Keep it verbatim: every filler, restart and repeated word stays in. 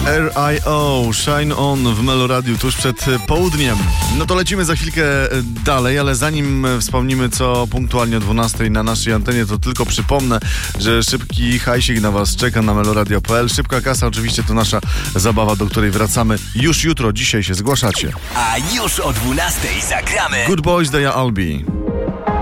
R I O, Shine On w Meloradiu tuż przed południem. No to lecimy za chwilkę dalej, ale zanim wspomnimy co punktualnie o dwunastej na naszej antenie, to tylko przypomnę, że szybki hajsik na was czeka na meloradio kropka p l. Szybka kasa oczywiście to nasza zabawa, do której wracamy już jutro. Dzisiaj się zgłaszacie. A już o dwunastej zagramy Good Boys, They Are Albi.